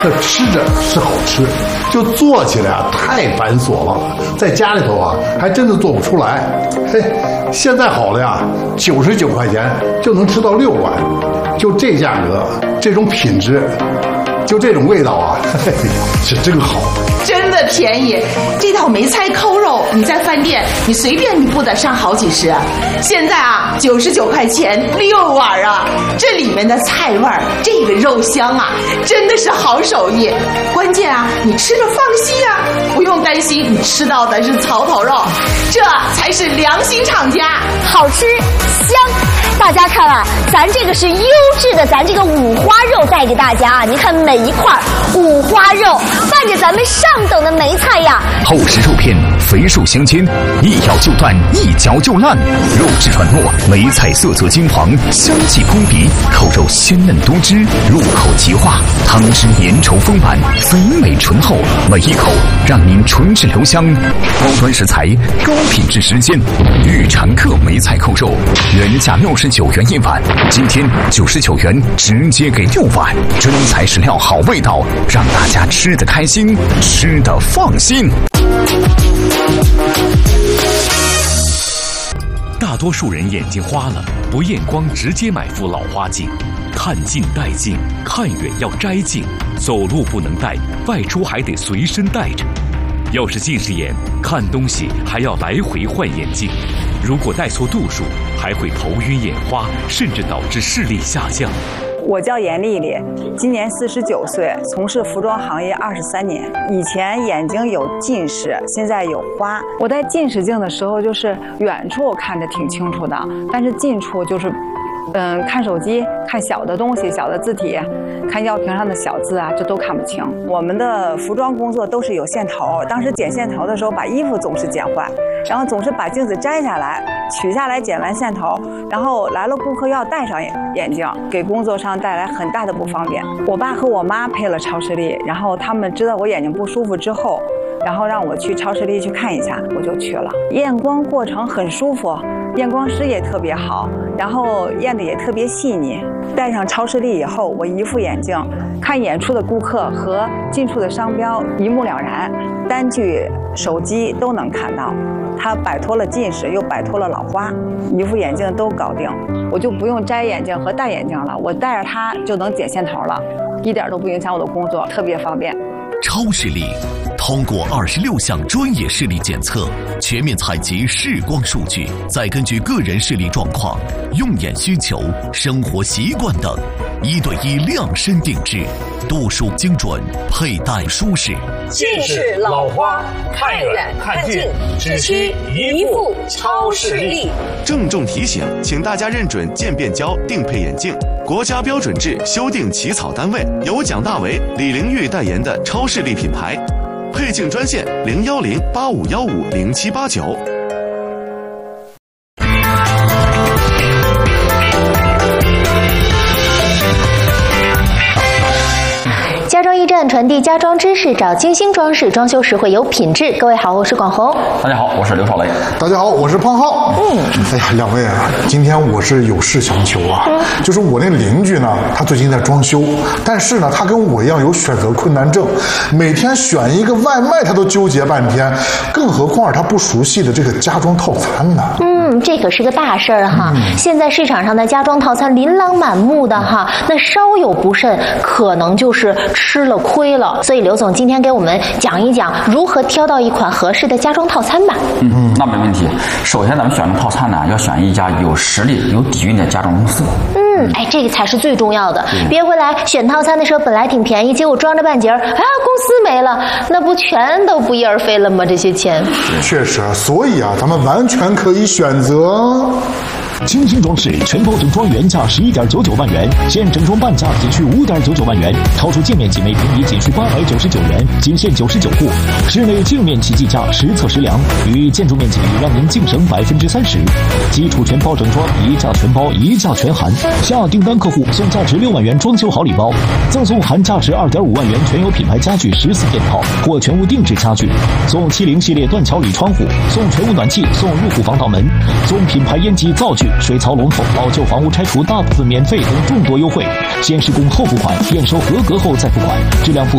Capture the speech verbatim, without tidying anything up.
这吃着是好吃，就做起来啊太繁琐了，在家里头啊还真的做不出来。嘿，现在好了呀，九十九块钱就能吃到六碗，就这价格，这种品质，就这种味道啊，嘿嘿，是真好。 真的便宜，这道梅菜扣肉，你在饭店你随便你不得上好几十，现在啊九十九块钱六碗啊，这里面的菜味儿，这个肉香啊，真的是好手艺。关键啊，你吃着放心啊，不用担心你吃到的是草头肉，这才是良心厂家， 好吃香。大家看啊，咱这个是优质的，咱这个五花肉带给大家啊，您看每一块五花肉伴着咱们上等的梅菜呀， 厚实肉片，肥瘦相间，一咬就断，一嚼就烂，肉质软糯，梅菜色泽金黄，香气扑鼻，口肉鲜嫩多汁，入口即化，汤汁粘稠丰满，肥美醇厚，每一口让您唇齿留香。高端食材，高品质时间，玉禅客梅菜扣肉，原价六十九元一碗，今天九十九元直接给六碗，真材实料，好味道，让大家吃得开心，吃得放心。 大多数人眼睛花了，不验光直接买副老花镜，看近戴镜，看远要摘镜，走路不能戴，外出还得随身带着。要是近视眼，看东西还要来回换眼镜，如果戴错度数，还会头晕眼花，甚至导致视力下降。 我叫严丽丽，今年四十九岁，从事服装行业二十三年。以前眼睛有近视，现在有花。我戴近视镜的时候，就是远处看着挺清楚的，但是近处就是，嗯，看手机、看小的东西、小的字体、看药瓶上的小字啊，这都看不清。我们的服装工作都是有线头，当时剪线头的时候，把衣服总是剪坏，然后总是把镜子摘下来，取下来剪完线头，然后来了顾客要戴上眼镜，给工作上带来很大的不方便。我爸和我妈配了超视力，然后他们知道我眼睛不舒服之后，然后让我去超视力去看一下，我就去了。验光过程很舒服，验光师也特别好，然后验的也特别细腻。戴上超视力以后，我一副眼镜看远处的顾客和近处的商标一目了然，单据、手机都能看到。它摆脱了近视，又摆脱了老花，一副眼镜都搞定，我就不用摘眼镜和戴眼镜了，我戴着它就能剪线头了，一点都不影响我的工作，特别方便。 超视力通过二十六项专业视力检测，全面采集视光数据，再根据个人视力状况、用眼需求、生活习惯等，一对一量身定制，度数精准，佩戴舒适。 近视、老花，看远看近，只需一副超视力。 郑重提醒，请大家认准渐变胶定配眼镜，国家标准制修订起草单位由蒋大为、李玲玉代言的超视力品牌。配镜专线零幺零八五幺五零七八九。 家装驿站传递家装知识，找精心装饰，装修实惠有品质。各位好，我是广红。 大家好，我是刘少雷。 大家好，我是胖浩。嗯，哎呀，两位啊，今天我是有事相求啊。嗯、就是我那邻居呢，他最近在装修，但是呢，他跟我一样有选择困难症，每天选一个外卖他都纠结半天，更何况是他不熟悉的这个家装套餐呢。 嗯，这可是个大事儿哈。嗯、现在市场上的家装套餐琳琅满目的哈，那稍有不慎，可能就是吃了亏了。所以刘总今天给我们讲一讲如何挑到一款合适的家装套餐吧。 嗯，那没问题。首先咱们选的套餐呢，要选一家有实力、有底蕴的家装公司。 嗯，哎，这个才是最重要的。别回来选套餐的时候本来挺便宜，结果装着半截儿，啊，公司没了，那不全都不翼而飞了吗？这些钱。 确实，所以啊，咱们完全可以选择精心装饰全包整装原价十一点九九万元，现整装半价仅需五点九九万元，超出镜面积每平米仅需八百九十九元，仅限九十九户。室内镜面起计价实测实量，与建筑面积比让您净省百分之三十。基础全包整装一价全包，一价全含。下订单客户送价值六万元装修好礼包，赠送含价值二点五万元全有品牌家具十四件套或全屋定制家具，送七零系列断桥铝窗户，送全屋暖气，送入户防盗门，送品牌烟机灶具。 水槽龙头、老旧房屋拆除大部分免费等众多优惠。先施工后付款，验收合格后再付款，质量符